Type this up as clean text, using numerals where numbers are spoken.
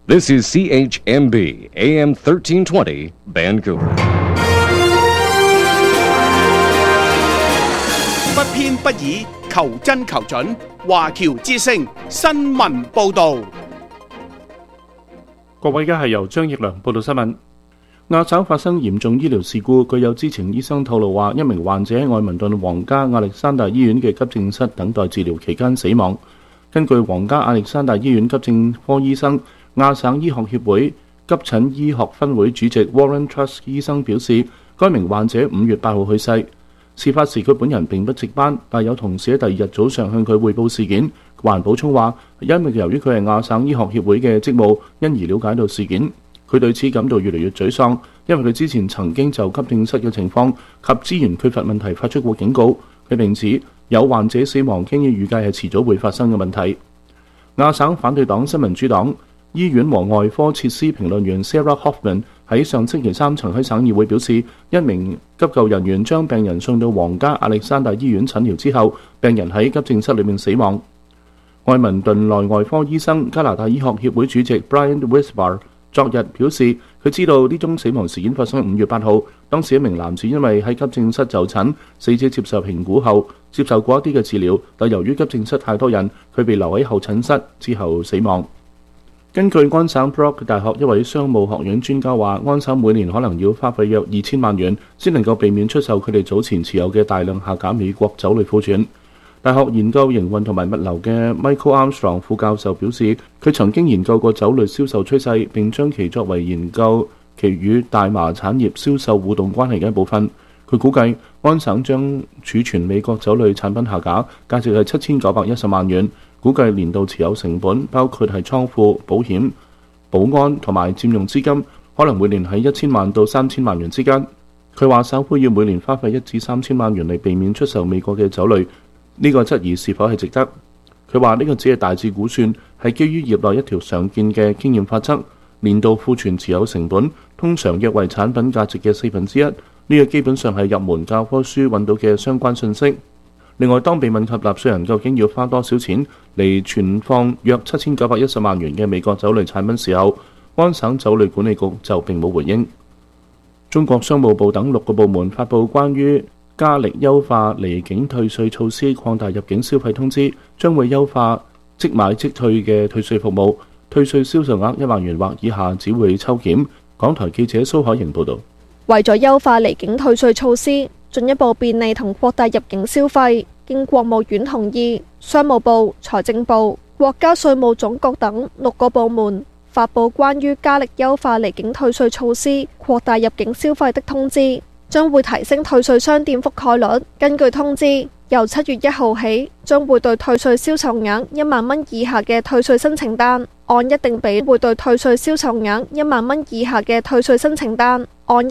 This is CHMB AM 1320 Vancouver。 不偏不倚，求真求準。華僑之聲新聞報導。 各位，而家係由張奕良報道新聞。亞省發生嚴重醫療事故，據有知情醫生透露話，一名患者喺愛民頓皇家亞歷山大醫院嘅急症室等待治療期間死亡。根據皇家亞歷山大醫院急症科醫生、亞省醫學協會急診醫學分會主席 Warren Truss 醫生表示，該名患者5月8號去世。事發時佢本人並不值班，但有同事喺第二日早上向佢匯報事件。還補充話，因為由於佢係亞省醫學協會嘅職務，因而了解到事件。佢對此感到越嚟越沮喪，因為佢之前曾經就急症室嘅情況及資源缺乏問題發出過警告。佢並指有患者死亡經已預計係遲早會發生嘅問題。亞省反對黨新民主黨醫院和外科設施評論員 Sarah Hoffman 喺上星期三曾喺省議會表示，一名急救人員將病人送到皇家亞歷山大醫院診療之後，病人喺急症室裏面死亡。愛民頓內外科醫生、加拿大醫學協會主席 Brian Wisbar 昨日表示，佢知道呢宗死亡事件發生喺5月8號，當時一名男子因為喺急症室就診，死者接受評估後接受過一啲嘅治療，但由於急症室太多人，佢被留喺候診室之後死亡。根據安省 Brock 大學一位商務學院專家話，安省每年可能要花費約2000萬元，先能夠避免出售佢哋早前持有嘅大量下架美國酒類庫存。大學研究營運同埋物流嘅 Michael Armstrong 副教授表示，佢曾經研究過酒類銷售趨勢，並將其作為研究其與大麻產業銷售互動關係嘅一部分。佢估計安省將儲存美國酒類產品下架，價值係7910萬元。估計年度持有成本，包括係倉庫、保險、保安同埋佔用資金，可能每年喺1000萬到3000萬元之間。佢話省府要每年花費1至3000萬元嚟避免出售美國嘅酒類，呢個質疑是否係值得？佢話呢個只係大致估算，係基於業內一條常見嘅經驗法則。年度庫存持有成本通常約為產品價值嘅1/4，呢個基本上係入門教科書揾到嘅相關信息。另外，當被問及納稅人究竟要花多少錢嚟存放約7910萬元嘅美國酒類產品時候，安省酒類管理局就並冇回應。中國商務部等6個部門發布關於加力優化離境退稅措施，擴大入境消費通知，將會優化即買即退嘅退稅服務，退稅銷售額1萬元或以下只會抽檢。港台記者蘇海瑩報導。 為咗優化離境退稅措施，進一步便利同擴大入境消費，經國務院同意，商務部、財政部、國家稅務總局等6個部門發布關於加力優化離境退稅措施、擴大入境消費的通知，將會提升退稅商店覆蓋率。根據通知，由7月1號起，將會對退稅銷售額1萬蚊以下嘅退稅申請單，按一定比會對退稅銷售額1萬蚊以下嘅退稅申請單